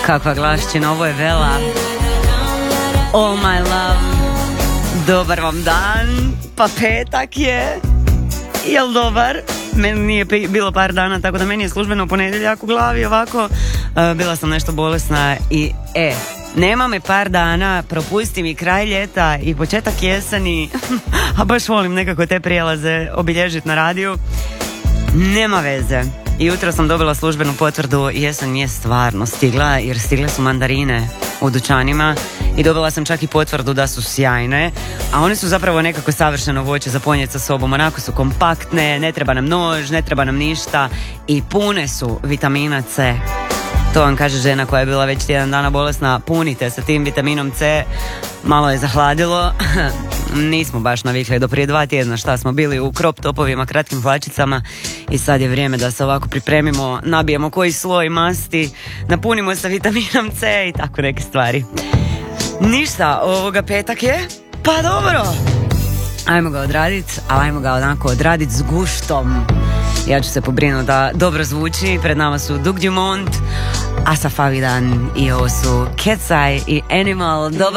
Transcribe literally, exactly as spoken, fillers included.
Kakva glašćina, ovo je Vela. Oh my love. Dobar vam dan. Pa petak je. Jel dobar? Meni nije bilo par dana, tako da meni je službeno ponedjeljak u glavi ovako. Uh, bila sam nešto bolesna i e, nema me par dana, propusti mi kraj ljeta i početak jeseni. A baš volim nekako te prijelaze obilježiti na radiju. Nema veze. I jutro sam dobila službenu potvrdu, jesen je stvarno stigla, jer stigle su mandarine u dućanima i dobila sam čak i potvrdu da su sjajne, a one su zapravo nekako savršeno voće za ponijeti sa sobom. Onako su kompaktne, ne treba nam nož, ne treba nam ništa i pune su vitamina C. To vam kaže žena koja je bila već tjedan dana bolesna, punite sa tim vitaminom C. Malo je zahladilo, nismo baš navikli do prije dva tjedna šta smo bili u crop topovima, kratkim hlačicama i sad je vrijeme da se ovako pripremimo, nabijemo koji sloj masti, napunimo sa vitaminom C i tako neke stvari. Ništa, ovoga petak je, pa dobro, ajmo ga odradit, ali ajmo ga onako odradit s guštom. Ja ću se pobrinuti da dobro zvuči. Pred nama su Duke Dumont, Asaf Avidan i ovo su Cat's Eye i Animal. Dobar